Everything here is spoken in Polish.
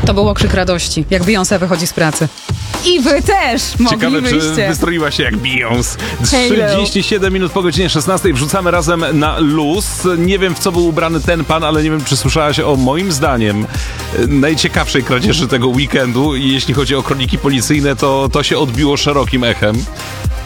To był okrzyk radości, jak Beyoncé wychodzi z pracy. I wy też Ciekawe, czy moglibyście. wystroiła się jak Beyoncé. Halo. 37 minut po godzinie 16 wrzucamy razem na luz. Nie wiem, w co był ubrany ten pan, ale nie wiem, czy słyszałaś o moim zdaniem najciekawszej kradzieży tego weekendu. I jeśli chodzi o kroniki policyjne, to się odbiło szerokim echem.